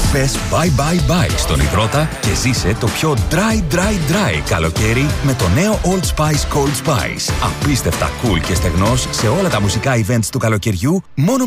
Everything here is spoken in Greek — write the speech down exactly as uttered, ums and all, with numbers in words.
Πες bye bye bye στον υδρότα και ζήσε το πιο dry dry dry καλοκαίρι με το νέο Old Spice Cold Spice. Απίστευτα cool και στεγνός σε όλα τα μουσικά events του καλοκαιριού, μόνο